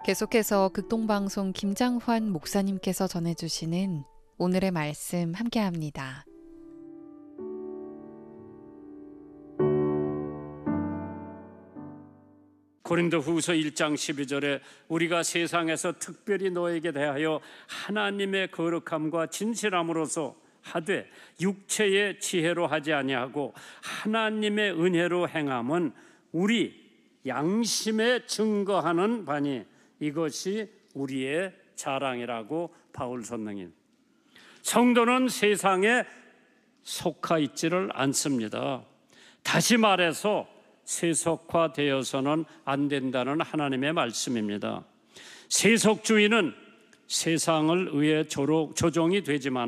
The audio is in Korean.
계속해서 극동방송 김장환 목사님께서 전해주시는 오늘의 말씀 함께합니다. 고린도후서 1장 12절에 우리가 세상에서 특별히 너에게 대하여 하나님의 거룩함과 진실함으로써 하되 육체의 지혜로 하지 아니하고 하나님의 은혜로 행함은 우리 양심에 증거하는 바니 이것이 우리의 자랑이라고 바울 선생님. 성도는 세상에 속하 있지를 않습니다. 다시 말해서 세속화되어서는 안 된다는 하나님의 말씀입니다. 세속주의는 세상을 의해 조종이 되지만